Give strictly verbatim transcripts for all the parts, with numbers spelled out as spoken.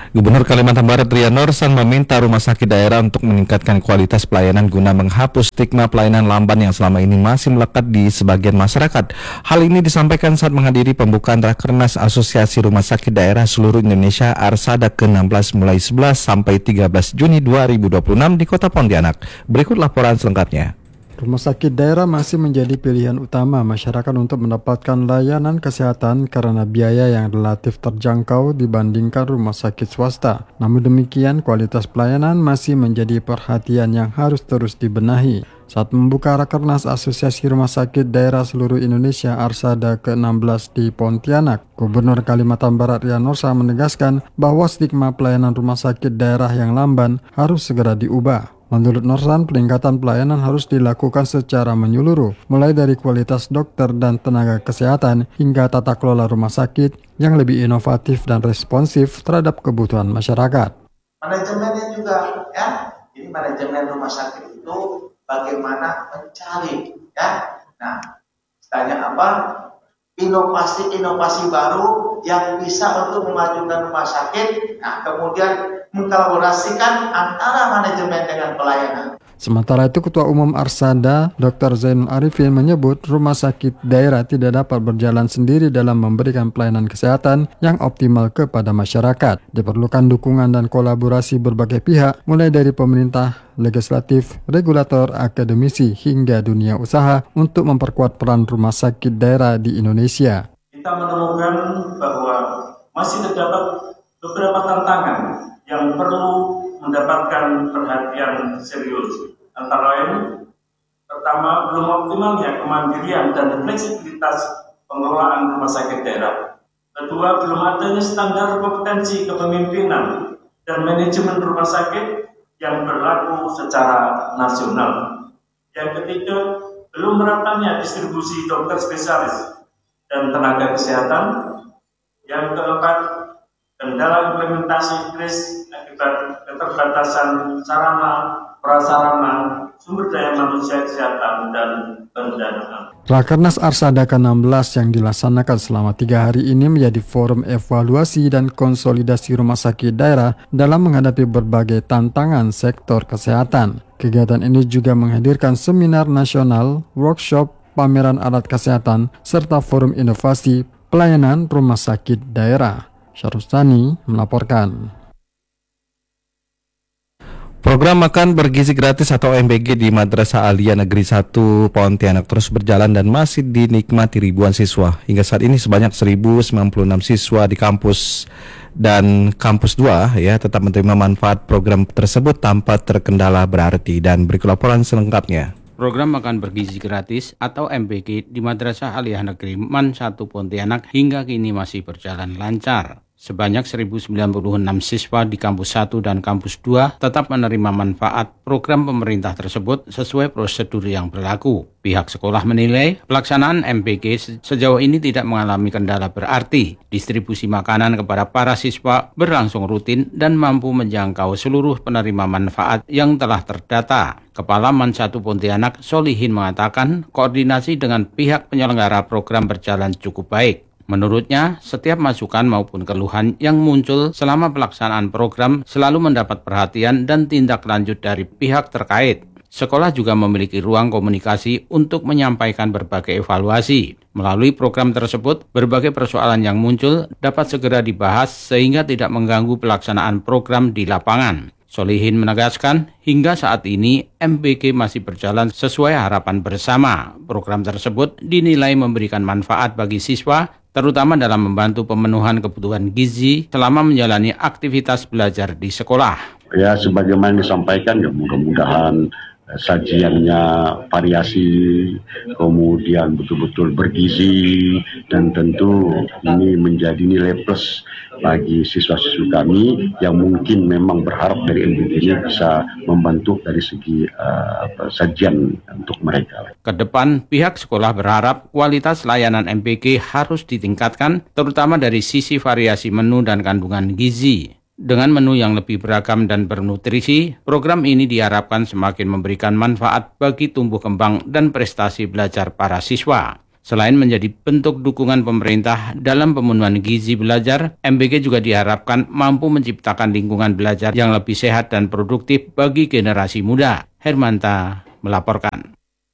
Gubernur Kalimantan Barat Rian Norsan meminta rumah sakit daerah untuk meningkatkan kualitas pelayanan guna menghapus stigma pelayanan lamban yang selama ini masih melekat di sebagian masyarakat. Hal ini disampaikan saat menghadiri pembukaan Rakernas Asosiasi Rumah Sakit Daerah Seluruh Indonesia Arsada ke enam belas mulai sebelas sampai tiga belas Juni dua ribu dua puluh enam di Kota Pontianak. Berikut laporan selengkapnya. Rumah sakit daerah masih menjadi pilihan utama masyarakat untuk mendapatkan layanan kesehatan karena biaya yang relatif terjangkau dibandingkan rumah sakit swasta. Namun demikian, kualitas pelayanan masih menjadi perhatian yang harus terus dibenahi. Saat membuka Rakernas Asosiasi Rumah Sakit Daerah Seluruh Indonesia Arsada ke enam belas di Pontianak, Gubernur Kalimantan Barat Rian Norsan menegaskan bahwa stigma pelayanan rumah sakit daerah yang lamban harus segera diubah. Menurut Norsan, peningkatan pelayanan harus dilakukan secara menyeluruh, mulai dari kualitas dokter dan tenaga kesehatan hingga tata kelola rumah sakit yang lebih inovatif dan responsif terhadap kebutuhan masyarakat. Manajemennya juga, ya, ini manajemen rumah sakit itu bagaimana mencari, ya. Nah, tanya apa? Inovasi-inovasi baru yang bisa untuk memajukan rumah sakit. Nah, kemudian mengkolaborasikan antara manajemen dengan pelayanan. Sementara itu, Ketua Umum Arsada, Doktor Zainul Arifin menyebut rumah sakit daerah tidak dapat berjalan sendiri dalam memberikan pelayanan kesehatan yang optimal kepada masyarakat. Diperlukan dukungan dan kolaborasi berbagai pihak, mulai dari pemerintah, legislatif, regulator, akademisi, hingga dunia usaha untuk memperkuat peran rumah sakit daerah di Indonesia. Kita menemukan bahwa masih terdapat beberapa tantangan yang perlu mendapatkan perhatian serius. Antara lain, pertama, belum optimalnya kemandirian dan fleksibilitas pengelolaan rumah sakit daerah. Kedua, belum adanya standar kompetensi kepemimpinan dan manajemen rumah sakit yang berlaku secara nasional. Yang ketiga, belum meratanya distribusi dokter spesialis dan tenaga kesehatan. Yang keempat, kendala implementasi kris akibat keterbatasan sarana, prasarana, sumber daya manusia kesehatan, dan pendanaan. Rakernas Arsada ke enam belas yang dilaksanakan selama tiga hari ini menjadi forum evaluasi dan konsolidasi rumah sakit daerah dalam menghadapi berbagai tantangan sektor kesehatan. Kegiatan ini juga menghadirkan seminar nasional, workshop, pameran alat kesehatan, serta forum inovasi pelayanan rumah sakit daerah. Syarustani melaporkan. Program makan bergizi gratis atau M B G di Madrasah Aliyah Negeri satu Pontianak terus berjalan dan masih dinikmati ribuan siswa. Hingga saat ini sebanyak seribu sembilan puluh enam siswa di kampus dan kampus dua ya tetap menerima manfaat program tersebut tanpa terkendala berarti. Dan berikut laporan selengkapnya. Program makan bergizi gratis atau M B G di Madrasah Aliyah Negeri Man satu Pontianak hingga kini masih berjalan lancar. Sebanyak seribu sembilan puluh enam siswa di kampus satu dan kampus dua tetap menerima manfaat program pemerintah tersebut sesuai prosedur yang berlaku. Pihak sekolah menilai pelaksanaan M B G sejauh ini tidak mengalami kendala berarti. Distribusi makanan kepada para siswa berlangsung rutin dan mampu menjangkau seluruh penerima manfaat yang telah terdata. Kepala Man satu Pontianak Solihin mengatakan koordinasi dengan pihak penyelenggara program berjalan cukup baik. Menurutnya, setiap masukan maupun keluhan yang muncul selama pelaksanaan program selalu mendapat perhatian dan tindak lanjut dari pihak terkait. Sekolah juga memiliki ruang komunikasi untuk menyampaikan berbagai evaluasi. Melalui program tersebut, berbagai persoalan yang muncul dapat segera dibahas sehingga tidak mengganggu pelaksanaan program di lapangan. Solihin menegaskan, hingga saat ini M B G masih berjalan sesuai harapan bersama. Program tersebut dinilai memberikan manfaat bagi siswa, terutama dalam membantu pemenuhan kebutuhan gizi selama menjalani aktivitas belajar di sekolah. Ya, sebagaimana disampaikan, ya mudah-mudahan sajiannya variasi, kemudian betul-betul bergizi, dan tentu ini menjadi nilai plus bagi siswa-siswa kami yang mungkin memang berharap dari M B G ini bisa membantu dari segi uh, sajian untuk mereka. Kedepan, pihak sekolah berharap kualitas layanan M B G harus ditingkatkan, terutama dari sisi variasi menu dan kandungan gizi. Dengan menu yang lebih beragam dan bernutrisi, program ini diharapkan semakin memberikan manfaat bagi tumbuh kembang dan prestasi belajar para siswa. Selain menjadi bentuk dukungan pemerintah dalam pemenuhan gizi belajar, M B K juga diharapkan mampu menciptakan lingkungan belajar yang lebih sehat dan produktif bagi generasi muda. Hermanta melaporkan.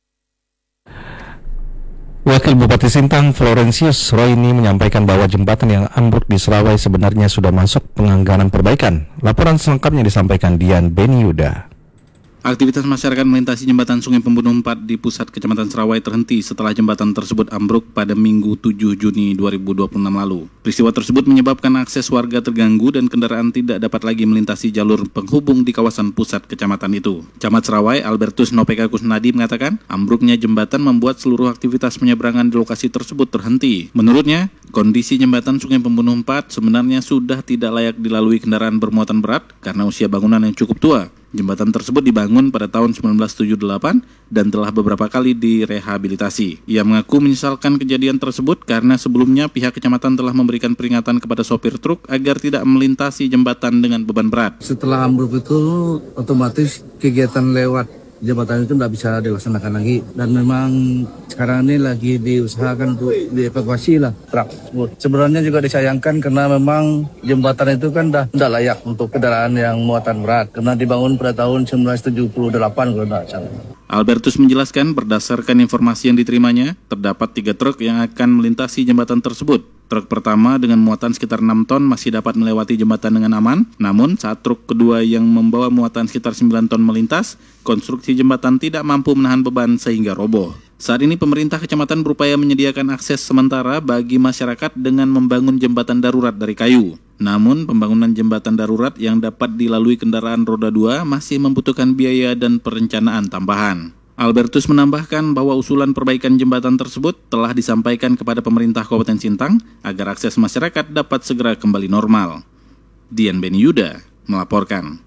Wakil Bupati Sintang Florensius Roini menyampaikan bahwa jembatan yang ambruk di Serawai sebenarnya sudah masuk penganggaran perbaikan. Laporan selengkapnya disampaikan Dian Beniuda. Aktivitas masyarakat melintasi jembatan Sungai Pembunuh empat di pusat Kecamatan Serawai terhenti setelah jembatan tersebut ambruk pada Minggu tujuh Juni dua ribu dua puluh enam lalu. Peristiwa tersebut menyebabkan akses warga terganggu dan kendaraan tidak dapat lagi melintasi jalur penghubung di kawasan pusat kecamatan itu. Camat Serawai Albertus Nopeka Kusnadi mengatakan, ambruknya jembatan membuat seluruh aktivitas penyeberangan di lokasi tersebut terhenti. Menurutnya, kondisi jembatan Sungai Pembunuh empat sebenarnya sudah tidak layak dilalui kendaraan bermuatan berat karena usia bangunan yang cukup tua. Jembatan tersebut dibangun pada tahun seribu sembilan ratus tujuh puluh delapan dan telah beberapa kali direhabilitasi. Ia mengaku menyesalkan kejadian tersebut karena sebelumnya pihak kecamatan telah memberikan peringatan kepada sopir truk agar tidak melintasi jembatan dengan beban berat. Setelah ambruk itu otomatis kegiatan lewat jembatan itu tidak bisa dilaksanakan lagi, dan memang sekarang ini lagi diusahakan untuk dievakuasi lah truk tersebut. Sebenarnya juga disayangkan karena memang jembatan itu kan dah tidak layak untuk kendaraan yang muatan berat karena dibangun pada tahun seribu sembilan ratus tujuh puluh delapan kalau tidak salah. Albertus menjelaskan berdasarkan informasi yang diterimanya, terdapat tiga truk yang akan melintasi jembatan tersebut. Truk pertama dengan muatan sekitar enam ton masih dapat melewati jembatan dengan aman, namun saat truk kedua yang membawa muatan sekitar sembilan ton melintas, konstruksi jembatan tidak mampu menahan beban sehingga roboh. Saat ini pemerintah kecamatan berupaya menyediakan akses sementara bagi masyarakat dengan membangun jembatan darurat dari kayu. Namun pembangunan jembatan darurat yang dapat dilalui kendaraan roda dua masih membutuhkan biaya dan perencanaan tambahan. Albertus menambahkan bahwa usulan perbaikan jembatan tersebut telah disampaikan kepada pemerintah Kabupaten Sintang agar akses masyarakat dapat segera kembali normal. Dian Beniuda melaporkan.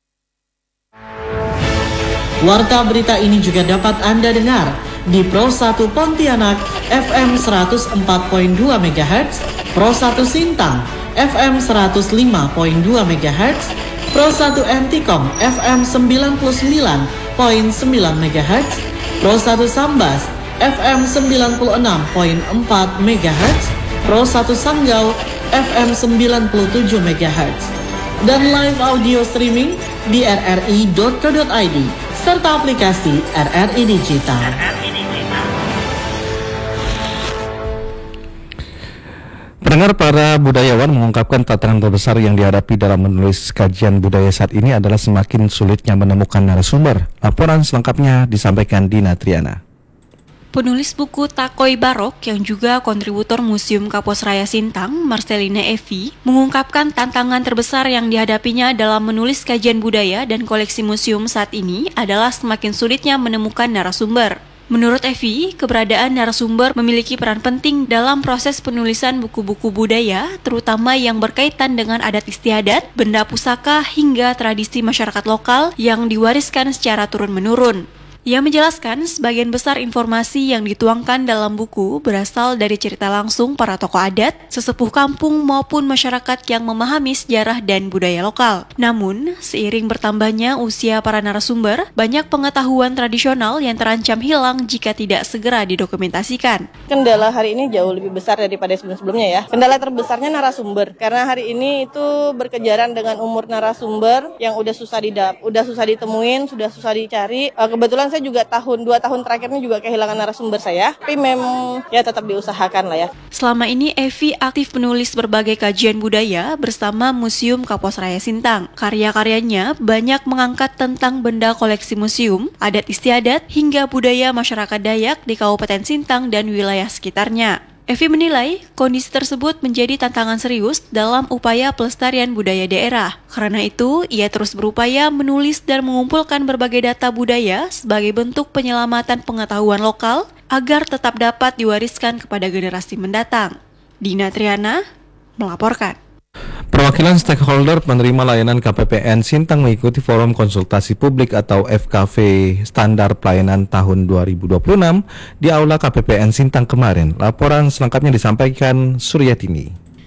Warta berita ini juga dapat Anda dengar di Pro satu Pontianak F M seratus empat koma dua megahertz, Pro satu Sintang F M seratus lima koma dua megahertz, Pro satu Antikom F M sembilan puluh sembilan koma sembilan megahertz, Pro satu Sambas F M sembilan puluh enam koma empat megahertz, Pro satu Sanggau F M sembilan puluh tujuh megahertz, dan live audio streaming di r r i dot co dot i d serta aplikasi R R I Digital. Pendengar, para budayawan mengungkapkan tantangan terbesar yang dihadapi dalam menulis kajian budaya saat ini adalah semakin sulitnya menemukan narasumber. Laporan selengkapnya disampaikan Dina Triana. Penulis buku Takoi Barok yang juga kontributor Museum Kapos Raya Sintang, Marcelina Evi, mengungkapkan tantangan terbesar yang dihadapinya dalam menulis kajian budaya dan koleksi museum saat ini adalah semakin sulitnya menemukan narasumber. Menurut Evi, keberadaan narasumber memiliki peran penting dalam proses penulisan buku-buku budaya, terutama yang berkaitan dengan adat istiadat, benda pusaka, hingga tradisi masyarakat lokal yang diwariskan secara turun-menurun. Ia menjelaskan sebagian besar informasi yang dituangkan dalam buku berasal dari cerita langsung para tokoh adat, sesepuh kampung maupun masyarakat yang memahami sejarah dan budaya lokal. Namun, seiring bertambahnya usia para narasumber, banyak pengetahuan tradisional yang terancam hilang jika tidak segera didokumentasikan. Kendala hari ini jauh lebih besar daripada sebelum-sebelumnya ya. Kendala terbesarnya narasumber, karena hari ini itu berkejaran dengan umur narasumber yang udah susah didap, udah susah ditemuin, sudah susah dicari. Kebetulan saya juga tahun dua tahun terakhir ini juga kehilangan narasumber saya, tapi memang ya tetap diusahakan lah ya. Selama ini Evi aktif menulis berbagai kajian budaya bersama Museum Kapos Raya Sintang. Karya-karyanya banyak mengangkat tentang benda koleksi museum, adat istiadat, hingga budaya masyarakat Dayak di Kabupaten Sintang dan wilayah sekitarnya. Evi menilai kondisi tersebut menjadi tantangan serius dalam upaya pelestarian budaya daerah. Karena itu, ia terus berupaya menulis dan mengumpulkan berbagai data budaya sebagai bentuk penyelamatan pengetahuan lokal agar tetap dapat diwariskan kepada generasi mendatang. Dina Triana melaporkan. Perwakilan stakeholder penerima layanan K P P N Sintang mengikuti forum konsultasi publik atau F K V Standar Pelayanan tahun dua ribu dua puluh enam di Aula K P P N Sintang kemarin. Laporan selengkapnya disampaikan Suryatini.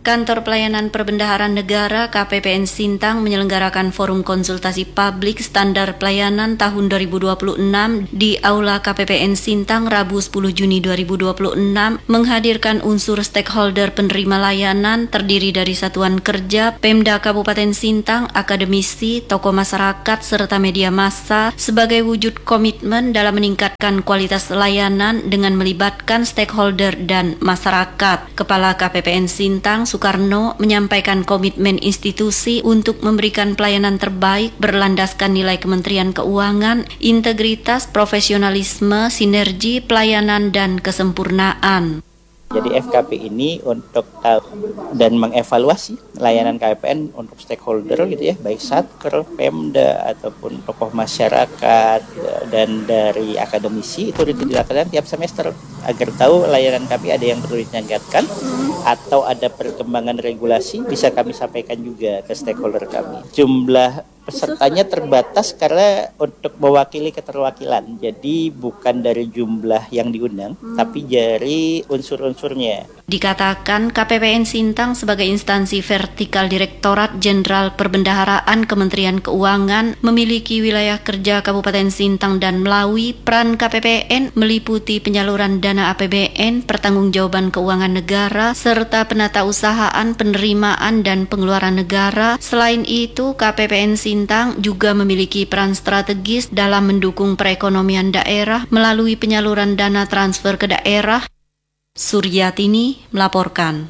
Kantor Pelayanan Perbendaharaan Negara K P P N Sintang menyelenggarakan forum konsultasi publik standar pelayanan tahun dua ribu dua puluh enam di Aula K P P N Sintang Rabu sepuluh Juni dua ribu dua puluh enam menghadirkan unsur stakeholder penerima layanan terdiri dari satuan kerja, Pemda Kabupaten Sintang, akademisi, tokoh masyarakat, serta media massa sebagai wujud komitmen dalam meningkatkan kualitas layanan dengan melibatkan stakeholder dan masyarakat. Kepala K P P N Sintang Soekarno menyampaikan komitmen institusi untuk memberikan pelayanan terbaik berlandaskan nilai Kementerian Keuangan, integritas, profesionalisme, sinergi, pelayanan, dan kesempurnaan. Jadi F K P ini untuk tahu dan mengevaluasi layanan K P P N untuk stakeholder gitu ya, baik Satker, Pemda ataupun tokoh masyarakat dan dari akademisi itu dilakukan tiap semester agar tahu layanan kami ada yang perlu ditingkatkan atau ada perkembangan regulasi bisa kami sampaikan juga ke stakeholder kami. Jumlah pesertanya terbatas karena untuk mewakili keterwakilan, jadi bukan dari jumlah yang diundang, hmm. tapi dari unsur-unsurnya. Dikatakan K P P N Sintang sebagai instansi vertikal Direktorat Jenderal Perbendaharaan Kementerian Keuangan memiliki wilayah kerja Kabupaten Sintang dan Melawi. Peran K P P N meliputi penyaluran dana A P B N, pertanggungjawaban keuangan negara, serta penatausahaan, penerimaan, dan pengeluaran negara. Selain itu, K P P N Sintang juga memiliki peran strategis dalam mendukung perekonomian daerah melalui penyaluran dana transfer ke daerah. Suryatini melaporkan.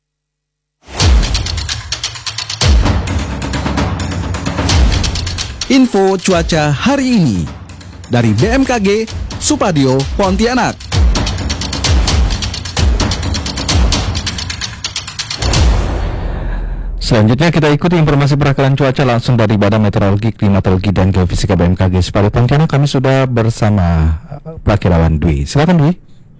Info cuaca hari ini dari B M K G Supadio Pontianak. Selanjutnya kita ikuti informasi perakaran cuaca langsung dari Badan Meteorologi, Klimatologi, dan Geofisika B M K G Supadio Pontianak. Kami sudah bersama Prakirawan Dwi. Silakan Dwi.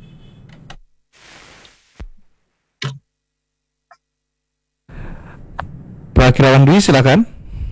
Prakirawan Dwi, silakan.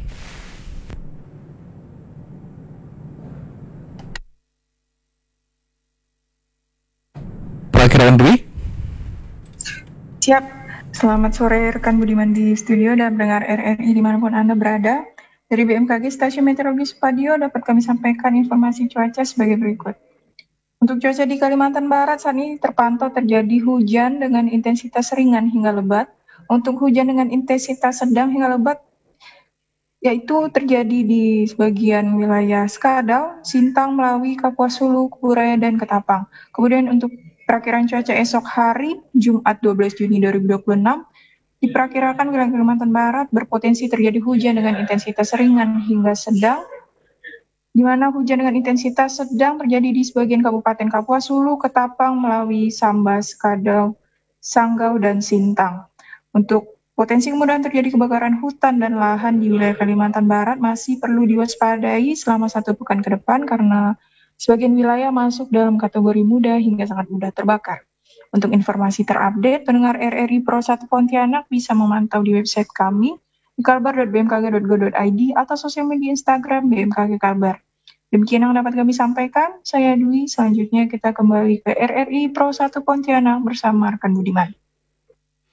Prakirawan Dwi. Siap. Selamat sore rekan Budiman di studio dan pendengar R R I dimanapun Anda berada. Dari B M K G Stasiun Meteorologi Supadio dapat kami sampaikan informasi cuaca sebagai berikut. Untuk cuaca di Kalimantan Barat saat ini terpantau terjadi hujan dengan intensitas ringan hingga lebat. Untuk hujan dengan intensitas sedang hingga lebat yaitu terjadi di sebagian wilayah Skadal, Sintang, Melawi, Kapuas Hulu, Kuburaya, dan Ketapang. Kemudian untuk perakiran cuaca esok hari, Jumat dua belas Juni dua ribu dua puluh enam, diperkirakan wilayah Kalimantan Barat berpotensi terjadi hujan dengan intensitas ringan hingga sedang, di mana hujan dengan intensitas sedang terjadi di sebagian Kabupaten Kapuas Hulu, Ketapang, Melawi, Sambas, Skadal, Sanggau, dan Sintang. Untuk potensi kemudahan terjadi kebakaran hutan dan lahan di wilayah Kalimantan Barat masih perlu diwaspadai selama satu pekan ke depan karena sebagian wilayah masuk dalam kategori mudah hingga sangat mudah terbakar. Untuk informasi terupdate, pendengar R R I Pro satu Pontianak bisa memantau di website kami di kalbar dot b m k g dot go dot i d atau sosial media Instagram B M K G Kalbar. Demikian yang dapat kami sampaikan. Saya Dwi. Selanjutnya kita kembali ke R R I Pro satu Pontianak bersama rekan Budiman.